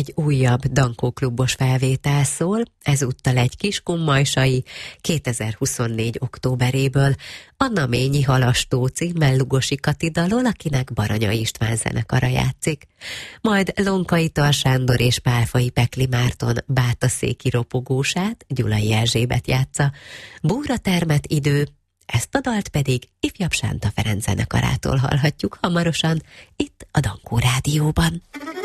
egy újabb Dankó klubos felvétel szól, ezúttal egy Kiskunmajsai 2024. októberéből, a Naményi Halastó címmel Lugosi Kati dalol, akinek Baranya István zenekara játszik. Majd Lonkai Tar Sándor és Pálfai Pekli Márton Bátaszéki ropogósát Gyulai Erzsébet játsza. Búra termet idő, ezt a dalt pedig ifjabb Sánta Ferenc zenekarától hallhatjuk hamarosan itt a Dankó Rádióban.